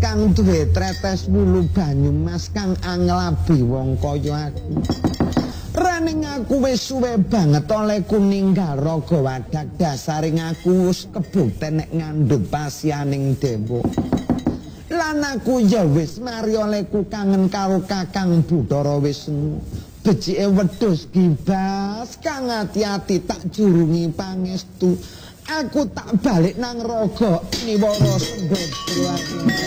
kang duwe tretes wulu banyu mas kang anglabi wong kaya aku. Raning aku wis suwe banget oleh kuninggal raga wadak dasaring aku wis kebukten nek ngandhut pasyaning dewa. Lan aku ya wis mari olehku kangen karo Kakang Bathara Wisnu. Becike wedhus gibas kang ati-ati tak jurungi pangestu. Aku tak balik nang raga niwara sendodra.